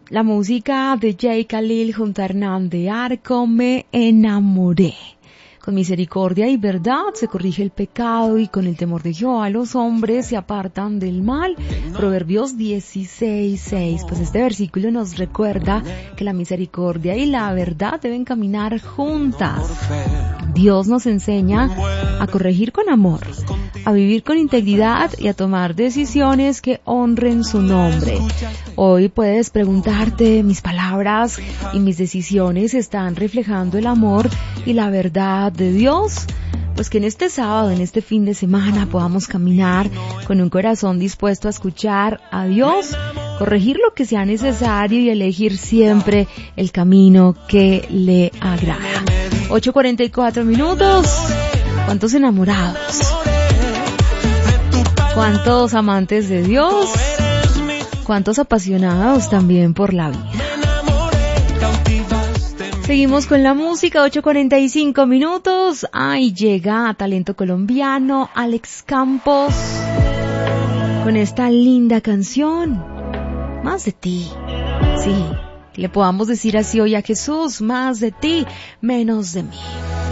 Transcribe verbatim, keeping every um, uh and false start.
La música de Jay Khalil junto a Hernán de Arco, Me enamoré. Con misericordia y verdad se corrige el pecado y con el temor de Jehová los hombres se apartan del mal. Proverbios dieciséis seis. Pues este versículo nos recuerda que la misericordia y la verdad deben caminar juntas. Dios nos enseña a corregir con amor, a vivir con integridad y a tomar decisiones que honren su nombre. Hoy puedes preguntarte, ¿mis palabras y mis decisiones están reflejando el amor y la verdad de Dios? Pues que en este sábado, en este fin de semana, podamos caminar con un corazón dispuesto a escuchar a Dios, corregir lo que sea necesario y elegir siempre el camino que le agrada. ocho cuarenta y cuatro minutos. ¿Cuántos enamorados? ¿Cuántos amantes de Dios? ¿Cuántos apasionados también por la vida? Seguimos con la música, ocho cuarenta y cinco minutos. Ay, llega talento colombiano, Alex Campos, con esta linda canción, Más de ti. Sí, que le podamos decir así hoy a Jesús, más de ti, menos de mí.